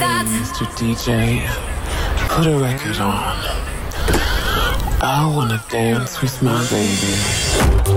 that. Mr. DJ, put a record on. I wanna dance with my baby.